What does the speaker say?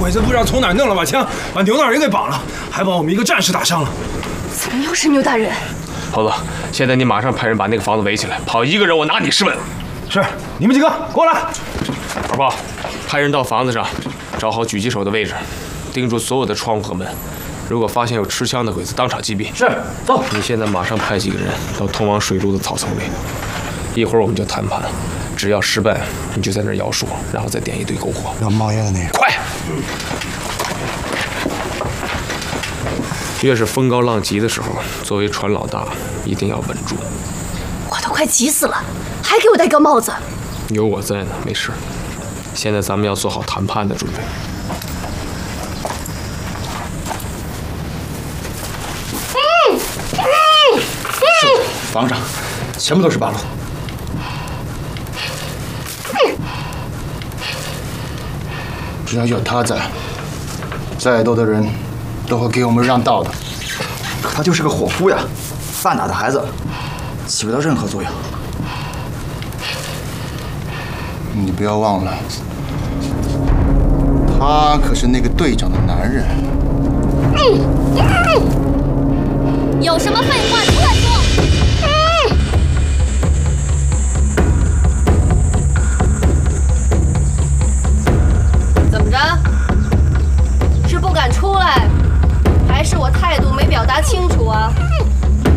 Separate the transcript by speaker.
Speaker 1: 鬼子不知道从哪弄了把枪，把牛大人给绑了，还把我们一个战士打伤了。
Speaker 2: 怎么又是牛大人？
Speaker 3: 猴子，现在你马上派人把那个房子围起来，跑一个人我拿你试问。
Speaker 1: 是，你们几个过来。
Speaker 3: 二豹，派人到房子上找好狙击手的位置，盯住所有的窗户和门。如果发现有持枪的鬼子，当场击毙。
Speaker 1: 是，走。
Speaker 3: 你现在马上派几个人到通往水路的草丛里，一会儿我们就谈判。只要失败，你就在那儿摇树，然后再点一堆篝火。
Speaker 4: 要冒烟的那个。
Speaker 3: 快！越是风高浪急的时候，作为船老大，一定要稳住。
Speaker 2: 我都快急死了，还给我戴高帽子。
Speaker 3: 有我在呢，没事。现在咱们要做好谈判的准备。
Speaker 4: 是，房上全部都是八路。只要有他在，再多的人都会给我们让道的。可他就是个伙夫呀，半打的孩子，起不到任何作用。你不要忘了，他可是那个队长的男人。
Speaker 2: 有什么废话出来！